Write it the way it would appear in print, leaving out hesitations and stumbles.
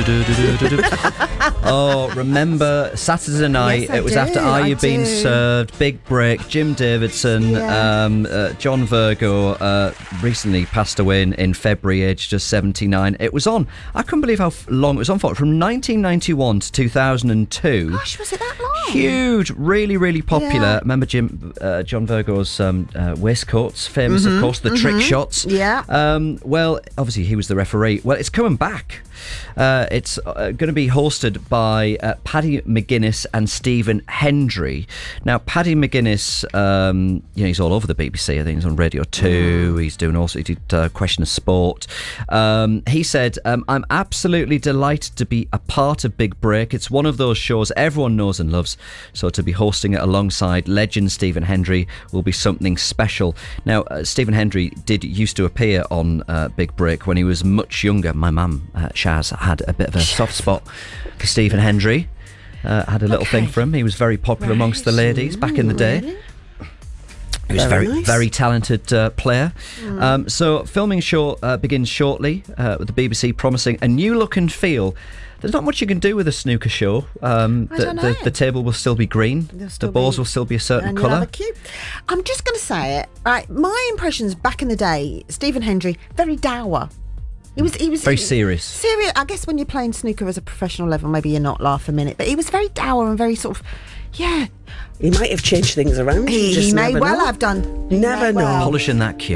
Oh, remember Saturday night? Yes, I it was do, after Are I You Being do. Served? Big break. Jim Davidson, John Virgo recently passed away in February, aged just 79. It was on. I couldn't believe how long it was on for. From 1991 to 2002. Gosh, was it that long? Huge, really, really popular. Yeah. Remember John Virgo's waistcoats, famous, of course, the trick shots. Yeah. Well, obviously he was the referee. Well, it's coming back. It's going to be hosted by Paddy McGuinness and Stephen Hendry. Now, Paddy McGuinness, he's all over the BBC. I think he's on Radio 2. He's doing also, he did Question of Sport. He said, I'm absolutely delighted to be a part of Big Break. It's one of those shows everyone knows and loves. So to be hosting it alongside legend Stephen Hendry will be something special. Now, Stephen Hendry used to appear on Big Break when he was much younger. My mum, Shaz, had a bit of a soft spot for Stephen Hendry. Had a little thing for him. He was very popular amongst the ladies back in the day. Really? He was very, nice. very talented player. So filming begins shortly with the BBC promising a new look and feel. There's not much you can do with a snooker show. The table will still be green. The balls will still be a certain colour. I'm just going to say it. Right, my impressions back in the day, Stephen Hendry, very dour. He was Very serious. Serious. I guess when you're playing snooker as a professional level, maybe you're not laugh a minute. But he was very dour and very sort of, yeah. He might have changed things around. He You just may never well know. have done. Never know. Polishing that cue.